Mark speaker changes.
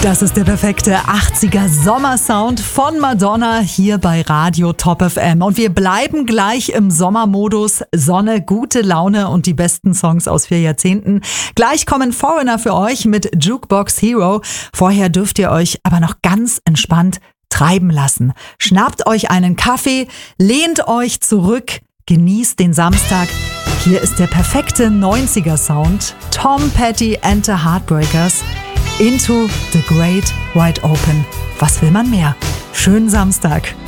Speaker 1: Das ist der perfekte 80er Sommersound von Madonna hier bei Radio Top FM. Und wir bleiben gleich im Sommermodus. Sonne, gute Laune und die besten Songs aus 4 Jahrzehnten. Gleich kommen Foreigner für euch mit Jukebox Hero. Vorher dürft ihr euch aber noch ganz entspannt treiben lassen. Schnappt euch einen Kaffee, lehnt euch zurück, genießt den Samstag. Hier ist der perfekte 90er Sound. Tom Petty and the Heartbreakers. Into the Great Wide Open. Was will man mehr? Schönen Samstag.